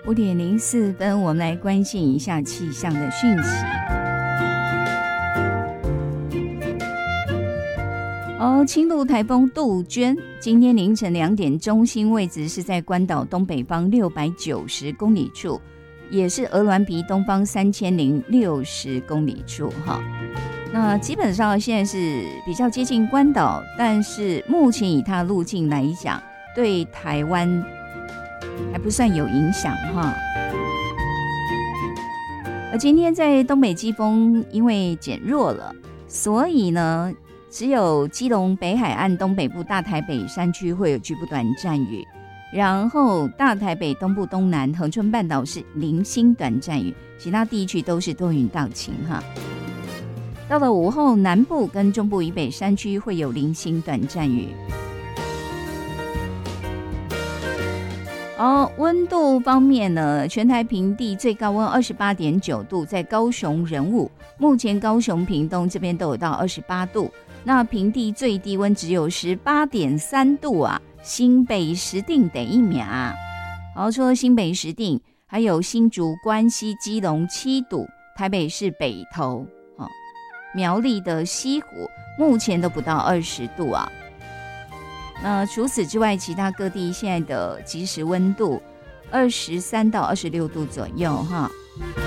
5:04，我们来关心一下气象的讯息。轻度台风杜鹃今天凌晨2点，中心位置是在关岛东北方690公里处，也是鹅銮鼻东方3060公里处哈。那基本上现在是比较接近关岛，但是目前以它的路径来讲，对台湾还不算有影响哈。而今天在东北季风因为减弱了，所以呢只有基隆北海岸东北部、大台北山区会有局部短暂雨，然后大台北东部、东南、恒春半岛是零星短暂雨，其他地区都是多云到晴哈。到了午后，南部跟中部以北山区会有零星短暂雨。温度方面呢，全台平地最高温28.9度，在高雄仁武，目前高雄屏东这边都有到28度。那平地最低温只有18.3度啊，新北石碇第一名。除了新北石碇，还有新竹、关西、基隆7度，台北市北投、苗栗的西湖目前都不到20度啊。那除此之外，其他各地现在的即时温度23到26度左右哈。